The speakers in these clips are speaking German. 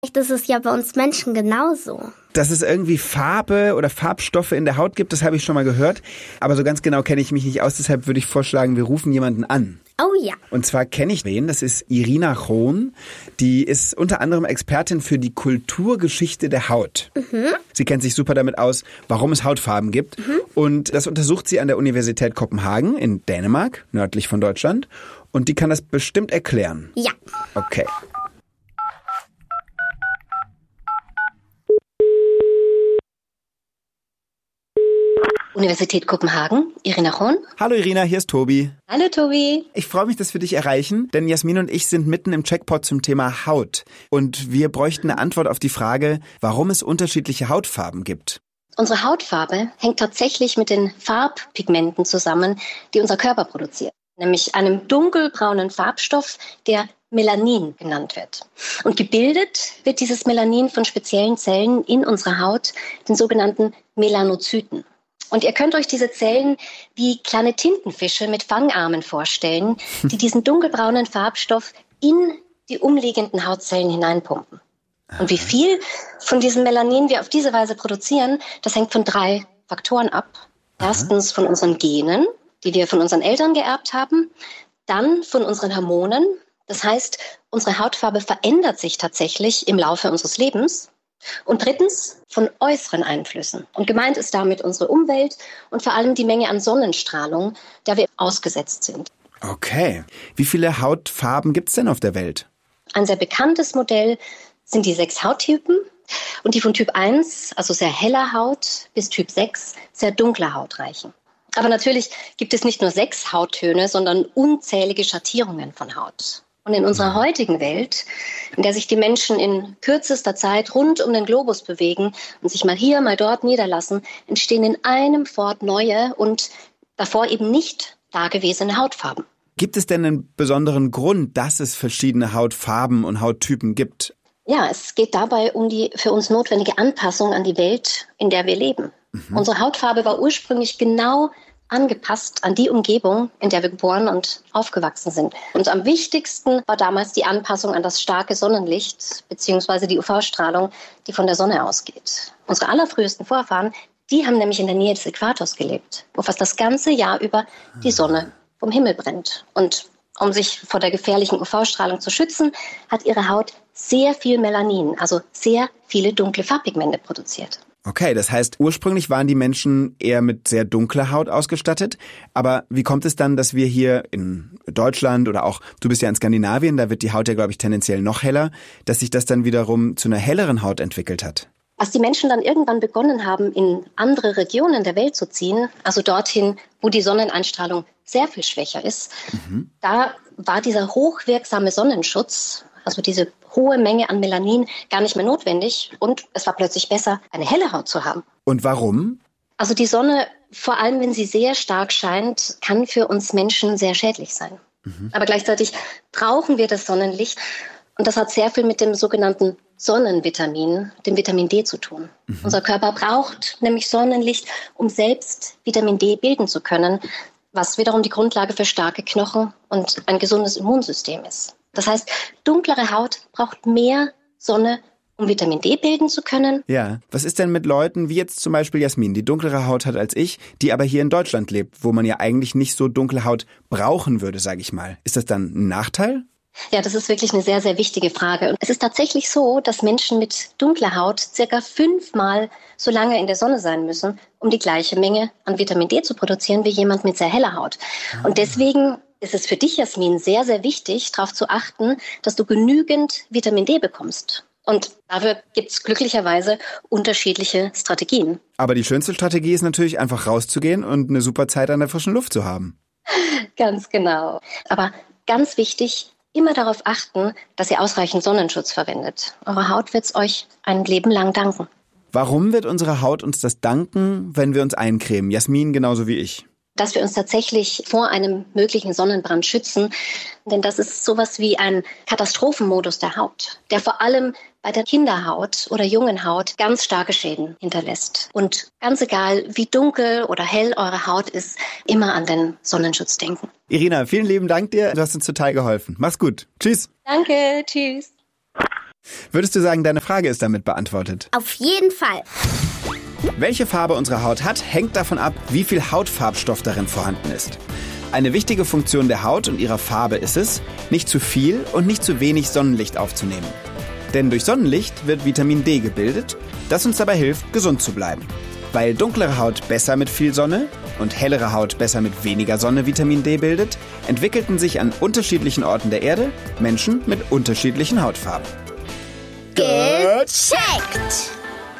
Das ist ja bei uns Menschen genauso. Dass es irgendwie Farbe oder Farbstoffe in der Haut gibt, das habe ich schon mal gehört. Aber so ganz genau kenne ich mich nicht aus, deshalb würde ich vorschlagen, wir rufen jemanden an. Oh ja. Und zwar kenne ich wen, das ist Irina Chon. Die ist unter anderem Expertin für die Kulturgeschichte der Haut. Sie kennt sich super damit aus, warum es Hautfarben gibt. Und das untersucht sie an der Universität Kopenhagen in Dänemark, nördlich von Deutschland. Und die kann das bestimmt erklären. Ja. Okay. Universität Kopenhagen, Irina Chon. Hallo Irina, hier ist Tobi. Hallo Tobi. Ich freue mich, dass wir dich erreichen, denn Jasmin und ich sind mitten im Checkpot zum Thema Haut. Und wir bräuchten eine Antwort auf die Frage, warum es unterschiedliche Hautfarben gibt. Unsere Hautfarbe hängt tatsächlich mit den Farbpigmenten zusammen, die unser Körper produziert. Nämlich einem dunkelbraunen Farbstoff, der Melanin genannt wird. Und gebildet wird dieses Melanin von speziellen Zellen in unserer Haut, den sogenannten Melanozyten. Und ihr könnt euch diese Zellen wie kleine Tintenfische mit Fangarmen vorstellen, die diesen dunkelbraunen Farbstoff in die umliegenden Hautzellen hineinpumpen. Und wie viel von diesem Melanin wir auf diese Weise produzieren, das hängt von 3 Faktoren ab. Erstens von unseren Genen, die wir von unseren Eltern geerbt haben, dann von unseren Hormonen. Das heißt, unsere Hautfarbe verändert sich tatsächlich im Laufe unseres Lebens. Und drittens von äußeren Einflüssen. Und gemeint ist damit unsere Umwelt und vor allem die Menge an Sonnenstrahlung, der wir ausgesetzt sind. Okay. Wie viele Hautfarben gibt es denn auf der Welt? Ein sehr bekanntes Modell sind die 6 Hauttypen. Und die von Typ 1, also sehr heller Haut, bis Typ 6, sehr dunkler Haut reichen. Aber natürlich gibt es nicht nur 6 Hauttöne, sondern unzählige Schattierungen von Haut. Und in unserer heutigen Welt, in der sich die Menschen in kürzester Zeit rund um den Globus bewegen und sich mal hier, mal dort niederlassen, entstehen in einem Fort neue und davor eben nicht dagewesene Hautfarben. Gibt es denn einen besonderen Grund, dass es verschiedene Hautfarben und Hauttypen gibt? Ja, es geht dabei um die für uns notwendige Anpassung an die Welt, in der wir leben. Unsere Hautfarbe war ursprünglich genau angepasst an die Umgebung, in der wir geboren und aufgewachsen sind. Und am wichtigsten war damals die Anpassung an das starke Sonnenlicht bzw. die UV-Strahlung, die von der Sonne ausgeht. Unsere allerfrühesten Vorfahren, die haben nämlich in der Nähe des Äquators gelebt, wo fast das ganze Jahr über die Sonne vom Himmel brennt. Und um sich vor der gefährlichen UV-Strahlung zu schützen, hat ihre Haut sehr viel Melanin, also sehr viele dunkle Farbpigmente produziert. Okay, das heißt, ursprünglich waren die Menschen eher mit sehr dunkler Haut ausgestattet. Aber wie kommt es dann, dass wir hier in Deutschland oder auch, du bist ja in Skandinavien, da wird die Haut ja, glaube ich, tendenziell noch heller, dass sich das dann wiederum zu einer helleren Haut entwickelt hat? Als die Menschen dann irgendwann begonnen haben, in andere Regionen der Welt zu ziehen, also dorthin, wo die Sonneneinstrahlung sehr viel schwächer ist, da war dieser hochwirksame Sonnenschutz, also diese hohe Menge an Melanin, gar nicht mehr notwendig. Und es war plötzlich besser, eine helle Haut zu haben. Und warum? Also die Sonne, vor allem wenn sie sehr stark scheint, kann für uns Menschen sehr schädlich sein. Aber gleichzeitig brauchen wir das Sonnenlicht. Und das hat sehr viel mit dem sogenannten Sonnenvitamin, dem Vitamin D zu tun. Unser Körper braucht nämlich Sonnenlicht, um selbst Vitamin D bilden zu können, was wiederum die Grundlage für starke Knochen und ein gesundes Immunsystem ist. Das heißt, dunklere Haut braucht mehr Sonne, um Vitamin D bilden zu können. Ja, was ist denn mit Leuten wie jetzt zum Beispiel Jasmin, die dunklere Haut hat als ich, die aber hier in Deutschland lebt, wo man ja eigentlich nicht so dunkle Haut brauchen würde, sage ich mal. Ist das dann ein Nachteil? Ja, das ist wirklich eine sehr, sehr wichtige Frage. Und es ist tatsächlich so, dass Menschen mit dunkler Haut circa 5-mal so lange in der Sonne sein müssen, um die gleiche Menge an Vitamin D zu produzieren wie jemand mit sehr heller Haut. Und deswegen ist es für dich, Jasmin, sehr, sehr wichtig, darauf zu achten, dass du genügend Vitamin D bekommst. Und dafür gibt es glücklicherweise unterschiedliche Strategien. Aber die schönste Strategie ist natürlich einfach rauszugehen und eine super Zeit an der frischen Luft zu haben. Ganz genau. Aber ganz wichtig, immer darauf achten, dass ihr ausreichend Sonnenschutz verwendet. Eure Haut wird es euch ein Leben lang danken. Warum wird unsere Haut uns das danken, wenn wir uns eincremen? Jasmin genauso wie ich. Dass wir uns tatsächlich vor einem möglichen Sonnenbrand schützen. Denn das ist sowas wie ein Katastrophenmodus der Haut, der vor allem bei der Kinderhaut oder jungen Haut ganz starke Schäden hinterlässt. Und ganz egal, wie dunkel oder hell eure Haut ist, immer an den Sonnenschutz denken. Irina, vielen lieben Dank dir. Du hast uns total geholfen. Mach's gut. Tschüss. Danke, tschüss. Würdest du sagen, deine Frage ist damit beantwortet? Auf jeden Fall. Welche Farbe unsere Haut hat, hängt davon ab, wie viel Hautfarbstoff darin vorhanden ist. Eine wichtige Funktion der Haut und ihrer Farbe ist es, nicht zu viel und nicht zu wenig Sonnenlicht aufzunehmen. Denn durch Sonnenlicht wird Vitamin D gebildet, das uns dabei hilft, gesund zu bleiben. Weil dunklere Haut besser mit viel Sonne und hellere Haut besser mit weniger Sonne Vitamin D bildet, entwickelten sich an unterschiedlichen Orten der Erde Menschen mit unterschiedlichen Hautfarben. Gecheckt!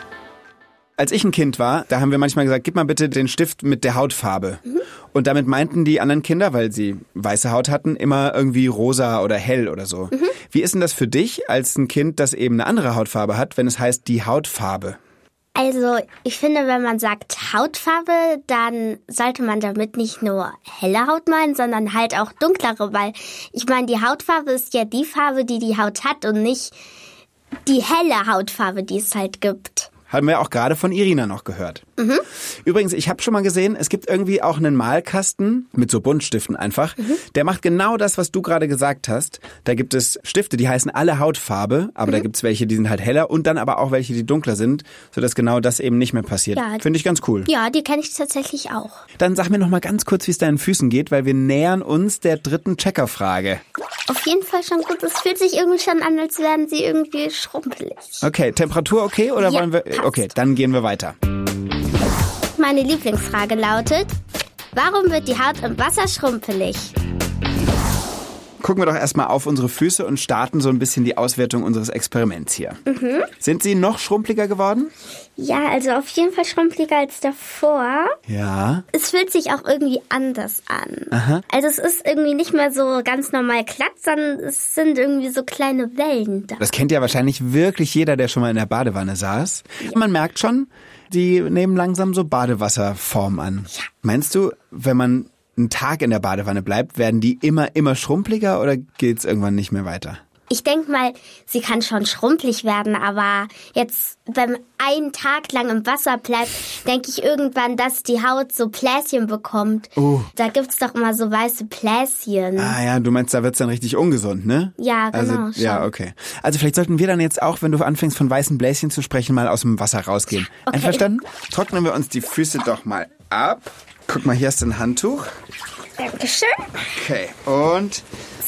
Als ich ein Kind war, da haben wir manchmal gesagt, gib mal bitte den Stift mit der Hautfarbe. Und damit meinten die anderen Kinder, weil sie weiße Haut hatten, immer irgendwie rosa oder hell oder so. Wie ist denn das für dich als ein Kind, das eben eine andere Hautfarbe hat, wenn es heißt die Hautfarbe? Also, ich finde, wenn man sagt Hautfarbe, dann sollte man damit nicht nur helle Haut meinen, sondern halt auch dunklere, weil ich meine, die Hautfarbe ist ja die Farbe, die die Haut hat und nicht die helle Hautfarbe, die es halt gibt. Haben wir auch gerade von Irina noch gehört. Übrigens, ich habe schon mal gesehen, es gibt irgendwie auch einen Malkasten mit so Buntstiften einfach. Der macht genau das, was du gerade gesagt hast. Da gibt es Stifte, die heißen alle Hautfarbe, aber da gibt es welche, die sind halt heller und dann aber auch welche, die dunkler sind, sodass genau das eben nicht mehr passiert. Ja. Finde ich ganz cool. Ja, die kenne ich tatsächlich auch. Dann sag mir noch mal ganz kurz, wie es deinen Füßen geht, weil wir nähern uns der dritten Checkerfrage. Auf jeden Fall schon gut. Es fühlt sich irgendwie schon an, als wären sie irgendwie schrumpelig. Okay, Temperatur okay oder Ja, wollen wir... passt. Okay, dann gehen wir weiter. Meine Lieblingsfrage lautet, warum wird die Haut im Wasser schrumpelig? Gucken wir doch erstmal auf unsere Füße und starten so ein bisschen die Auswertung unseres Experiments hier. Sind sie noch schrumpeliger geworden? Ja, also auf jeden Fall schrumpeliger als davor. Ja. Es fühlt sich auch irgendwie anders an. Aha. Also es ist irgendwie nicht mehr so ganz normal glatt, sondern es sind irgendwie so kleine Wellen da. Das kennt ja wahrscheinlich wirklich jeder, der schon mal in der Badewanne saß. Man merkt schon, die nehmen langsam so Badewasserform an. Ja. Meinst du, wenn man einen Tag in der Badewanne bleibt, werden die immer schrumpeliger oder geht's irgendwann nicht mehr weiter? Ich denke mal, sie kann schon schrumpelig werden, aber jetzt, wenn man einen Tag lang im Wasser bleibt, denke ich irgendwann, dass die Haut so Bläschen bekommt. Da gibt's doch immer so weiße Bläschen. Ah ja, du meinst, da wird's dann richtig ungesund, ne? Ja, genau. Also, schon. ja, okay. Also vielleicht sollten wir dann jetzt auch, wenn du anfängst von weißen Bläschen zu sprechen, mal aus dem Wasser rausgehen. Okay. Einverstanden? Trocknen wir uns die Füße doch mal ab. Guck mal, hier ist ein Handtuch. Dankeschön. Okay, und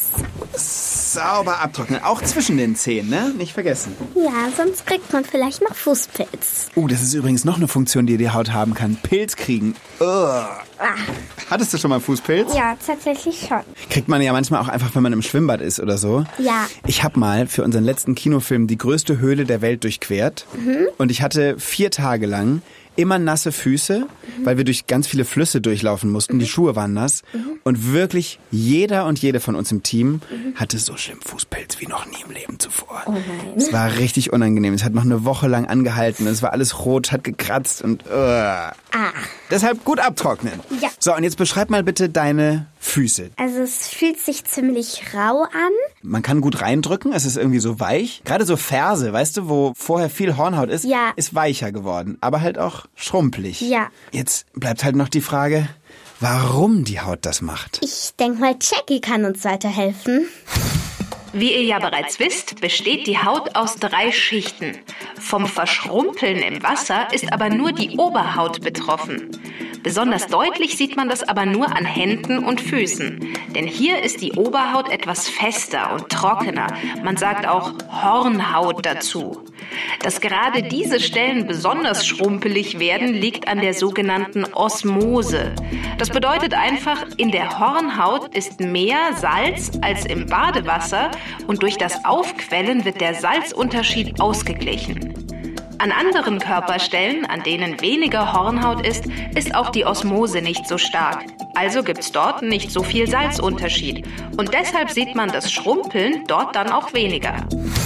sauber abtrocknen. Auch zwischen den Zehen, ne? Nicht vergessen. Ja, sonst kriegt man vielleicht noch Fußpilz. Das ist übrigens noch eine Funktion, die Haut haben kann. Pilz kriegen. Hattest du schon mal Fußpilz? Ja, tatsächlich schon. Kriegt man ja manchmal auch einfach, wenn man im Schwimmbad ist oder so. Ja. Ich habe mal für unseren letzten Kinofilm die größte Höhle der Welt durchquert. Und ich hatte 4 Tage lang immer nasse Füße, weil wir durch ganz viele Flüsse durchlaufen mussten. Die Schuhe waren nass. Und wirklich jeder und jede von uns im Team hatte so schlimm Fußpilz wie noch nie im Leben zuvor. Oh nein. Es war richtig unangenehm. Es hat noch eine Woche lang angehalten. Es war alles rot, hat gekratzt und... Deshalb gut abtrocknen. Ja. So, und jetzt beschreib mal bitte deine Füße. Also es fühlt sich ziemlich rau an. Man kann gut reindrücken, es ist irgendwie so weich. Gerade so Ferse, weißt du, wo vorher viel Hornhaut ist, Ja. ist weicher geworden, aber halt auch schrumpelig. Ja. Jetzt bleibt halt noch die Frage, warum die Haut das macht. Ich denke mal, Jackie kann uns weiterhelfen. Wie ihr ja bereits wisst, besteht die Haut aus 3 Schichten. Vom Verschrumpeln im Wasser ist aber nur die Oberhaut betroffen. Besonders deutlich sieht man das aber nur an Händen und Füßen. Denn hier ist die Oberhaut etwas fester und trockener. Man sagt auch Hornhaut dazu. Dass gerade diese Stellen besonders schrumpelig werden, liegt an der sogenannten Osmose. Das bedeutet einfach, in der Hornhaut ist mehr Salz als im Badewasser und durch das Aufquellen wird der Salzunterschied ausgeglichen. An anderen Körperstellen, an denen weniger Hornhaut ist auch die Osmose nicht so stark. Also gibt's dort nicht so viel Salzunterschied. Und deshalb sieht man das Schrumpeln dort dann auch weniger.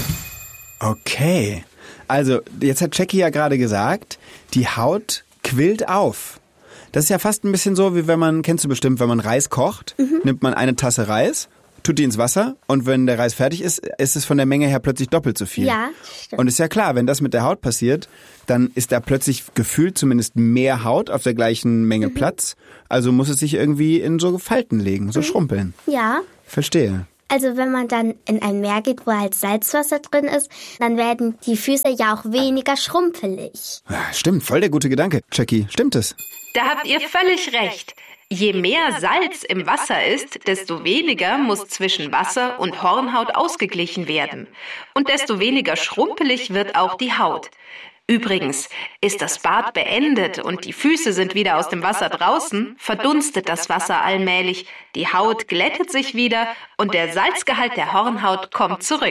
Okay, also jetzt hat Jackie ja gerade gesagt, die Haut quillt auf. Das ist ja fast ein bisschen so, wie wenn man, kennst du bestimmt, wenn man Reis kocht, nimmt man eine Tasse Reis, tut die ins Wasser und wenn der Reis fertig ist, ist es von der Menge her plötzlich doppelt so viel. Ja, stimmt. Und ist ja klar, wenn das mit der Haut passiert, dann ist da plötzlich gefühlt zumindest mehr Haut auf der gleichen Menge Platz. Also muss es sich irgendwie in so Falten legen, so schrumpeln. Ja. Verstehe. Also wenn man dann in ein Meer geht, wo halt Salzwasser drin ist, dann werden die Füße ja auch weniger schrumpelig. Ja, stimmt, voll der gute Gedanke. Jackie, stimmt es? Da habt ihr völlig recht. Je mehr Salz im Wasser ist, desto weniger muss zwischen Wasser und Hornhaut ausgeglichen werden. Und desto weniger schrumpelig wird auch die Haut. Übrigens, ist das Bad beendet und die Füße sind wieder aus dem Wasser draußen, verdunstet das Wasser allmählich, die Haut glättet sich wieder und der Salzgehalt der Hornhaut kommt zurück.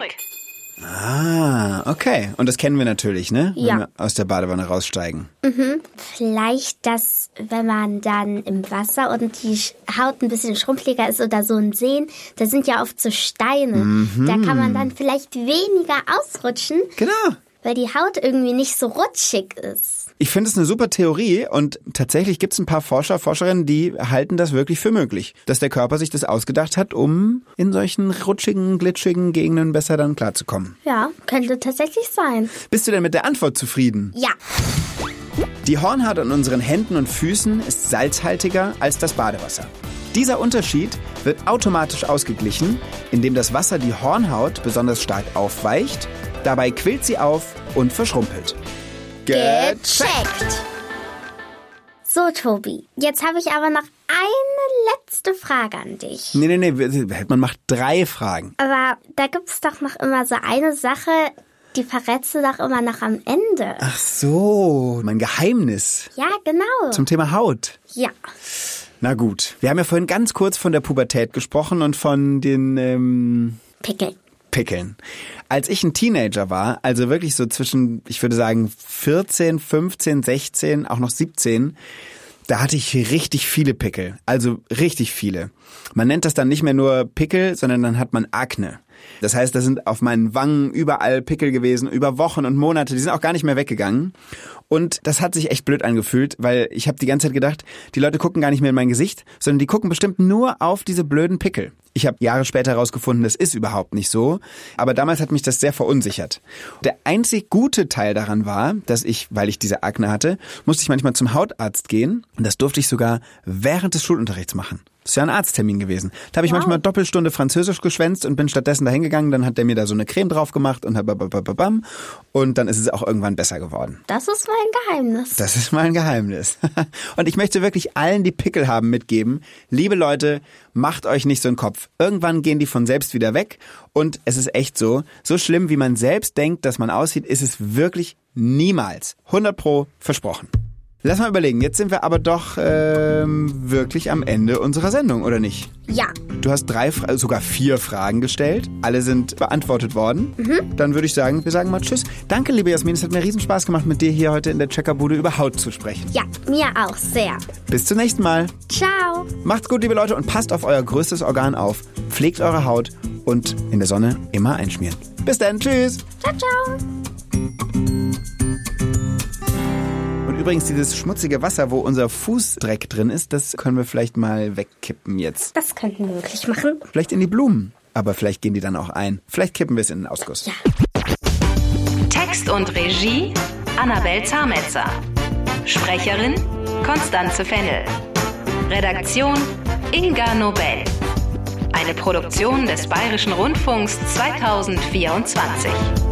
Ah, okay. Und das kennen wir natürlich, ne? Ja. Wenn wir aus der Badewanne raussteigen. Vielleicht, dass wenn man dann im Wasser und die Haut ein bisschen schrumpeliger ist oder so ein Seen, da sind ja oft so Steine. Da kann man dann vielleicht weniger ausrutschen, Genau. weil die Haut irgendwie nicht so rutschig ist. Ich finde es eine super Theorie und tatsächlich gibt es ein paar Forscher, Forscherinnen, die halten das wirklich für möglich, dass der Körper sich das ausgedacht hat, um in solchen rutschigen, glitschigen Gegenden besser dann klarzukommen. Ja, könnte tatsächlich sein. Bist du denn mit der Antwort zufrieden? Ja. Die Hornhaut an unseren Händen und Füßen ist salzhaltiger als das Badewasser. Dieser Unterschied wird automatisch ausgeglichen, indem das Wasser die Hornhaut besonders stark aufweicht, dabei quillt sie auf und verschrumpelt. Gecheckt! So, Tobi, jetzt habe ich aber noch eine letzte Frage an dich. Nee, man macht 3 Fragen. Aber da gibt's doch noch immer so eine Sache, die verrätst du doch immer noch am Ende. Ach so, mein Geheimnis Ja, genau. zum Thema Haut. Ja. Na gut, wir haben ja vorhin ganz kurz von der Pubertät gesprochen und von den Pickeln. Als ich ein Teenager war, also wirklich so zwischen, ich würde sagen 14, 15, 16, auch noch 17, da hatte ich richtig viele Pickel. Also richtig viele. Man nennt das dann nicht mehr nur Pickel, sondern dann hat man Akne. Das heißt, da sind auf meinen Wangen überall Pickel gewesen, über Wochen und Monate. Die sind auch gar nicht mehr weggegangen. Und das hat sich echt blöd angefühlt, weil ich habe die ganze Zeit gedacht, die Leute gucken gar nicht mehr in mein Gesicht, sondern die gucken bestimmt nur auf diese blöden Pickel. Ich habe Jahre später herausgefunden, das ist überhaupt nicht so. Aber damals hat mich das sehr verunsichert. Der einzig gute Teil daran war, dass ich, weil ich diese Akne hatte, musste ich manchmal zum Hautarzt gehen. Und das durfte ich sogar während des Schulunterrichts machen. Das ist ja ein Arzttermin gewesen. Da habe ich manchmal Doppelstunde Französisch geschwänzt und bin stattdessen dahin gegangen. Dann hat der mir da so eine Creme drauf gemacht und und dann ist es auch irgendwann besser geworden. Das ist mein Geheimnis. Das ist mein Geheimnis. Und ich möchte wirklich allen, die Pickel haben, mitgeben. Liebe Leute, macht euch nicht so einen Kopf. Irgendwann gehen die von selbst wieder weg. Und es ist echt so schlimm, wie man selbst denkt, dass man aussieht, ist es wirklich niemals. 100% versprochen. Lass mal überlegen, jetzt sind wir aber doch wirklich am Ende unserer Sendung, oder nicht? Ja. Du hast sogar 4 Fragen gestellt. Alle sind beantwortet worden. Dann würde ich sagen, wir sagen mal Tschüss. Danke, liebe Jasmin, es hat mir riesen Spaß gemacht, mit dir hier heute in der Checkerbude über Haut zu sprechen. Ja, mir auch sehr. Bis zum nächsten Mal. Ciao. Macht's gut, liebe Leute, und passt auf euer größtes Organ auf. Pflegt eure Haut und in der Sonne immer einschmieren. Bis dann, tschüss. Ciao, ciao. Übrigens, dieses schmutzige Wasser, wo unser Fußdreck drin ist, das können wir vielleicht mal wegkippen jetzt. Das könnten wir wirklich machen. Vielleicht in die Blumen. Aber vielleicht gehen die dann auch ein. Vielleicht kippen wir es in den Ausguss. Ja. Text und Regie Annabel Zametzer. Sprecherin Konstanze Fennel. Redaktion Inga Nobel. Eine Produktion des Bayerischen Rundfunks 2024.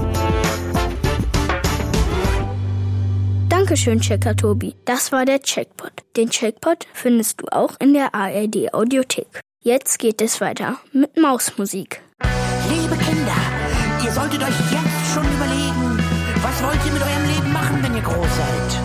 Dankeschön, Checker Tobi. Das war der Checkpot. Den Checkpot findest du auch in der ARD Audiothek. Jetzt geht es weiter mit Mausmusik. Liebe Kinder, ihr solltet euch jetzt schon überlegen, was wollt ihr mit eurem Leben machen, wenn ihr groß seid?